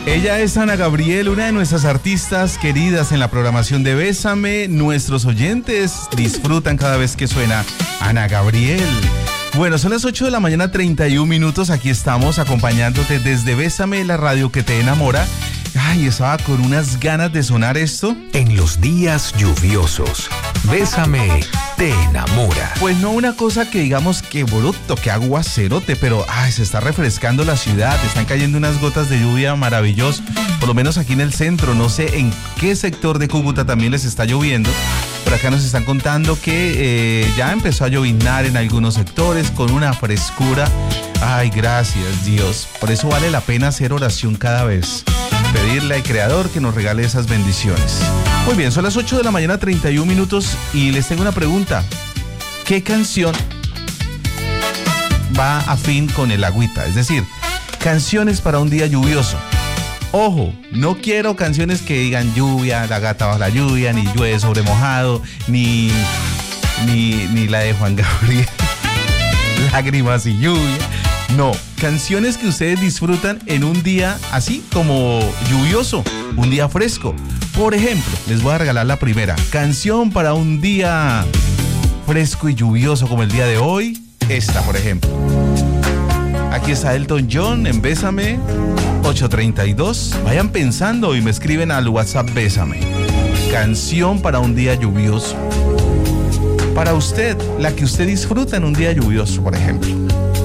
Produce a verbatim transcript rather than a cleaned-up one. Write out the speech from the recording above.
Ella es Ana Gabriel, una de nuestras artistas queridas en la programación de Bésame. Nuestros oyentes disfrutan cada vez que suena Ana Gabriel. Bueno, son las ocho de la mañana, treinta y un minutos. Aquí estamos acompañándote desde Bésame, la radio que te enamora. Ay, estaba con unas ganas de sonar esto. En los días lluviosos, Bésame te enamora. Pues no una cosa que digamos que bruto, que aguacerote, pero ay, se está refrescando la ciudad, están cayendo unas gotas de lluvia maravilloso, por lo menos aquí en el centro. No sé en qué sector de Cúcuta también les está lloviendo. Por acá nos están contando que eh, ya empezó a lloviznar en algunos sectores con una frescura. Ay, gracias Dios. Por eso vale la pena hacer oración cada vez. Pedirle al Creador que nos regale esas bendiciones. Muy bien, son las ocho de la mañana, treinta y un minutos y les tengo una pregunta. ¿Qué canción va afín con el agüita? Es decir, canciones para un día lluvioso. Ojo, no quiero canciones que digan lluvia, la gata bajo la lluvia, ni llueve sobre mojado, ni, ni, ni la de Juan Gabriel, lágrimas y lluvia. No, canciones que ustedes disfrutan en un día así como lluvioso, un día fresco. Por ejemplo, les voy a regalar la primera. Canción para un día fresco y lluvioso como el día de hoy. Esta, por ejemplo. Aquí está Elton John en Bésame, ocho treinta y dos. Vayan pensando y me escriben al WhatsApp Bésame. Canción para un día lluvioso. Para usted, la que usted disfruta en un día lluvioso, por ejemplo.